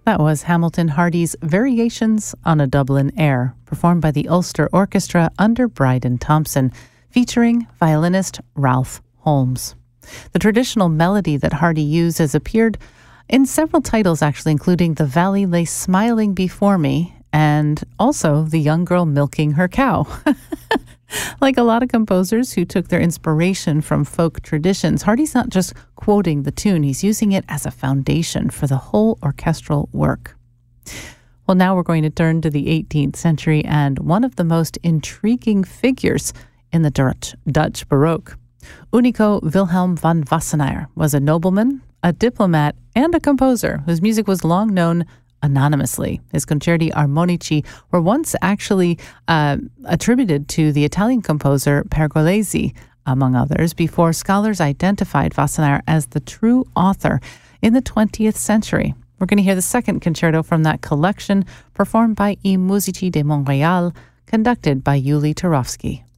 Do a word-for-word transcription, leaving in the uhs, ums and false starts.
That was Hamilton Hardy's Variations on a Dublin Air, performed by the Ulster Orchestra under Bryden Thompson, featuring violinist Ralph Holmes. The traditional melody that Hardy used has appeared in several titles, actually, including The Valley Lay Smiling Before Me and also The Young Girl Milking Her Cow. Like a lot of composers who took their inspiration from folk traditions, Hardy's not just quoting the tune, he's using it as a foundation for the whole orchestral work. Well, now we're going to turn to the eighteenth century and one of the most intriguing figures in the Dutch, Dutch Baroque. Unico Wilhelm van Wassenaar was a nobleman, a diplomat, and a composer whose music was long known anonymously. His concerti armonici were once actually uh, attributed to the Italian composer Pergolesi, among others, before scholars identified Wassenaar as the true author in the twentieth century. We're going to hear the second concerto from that collection, performed by I Musici de Montréal, conducted by Yuli Turovsky.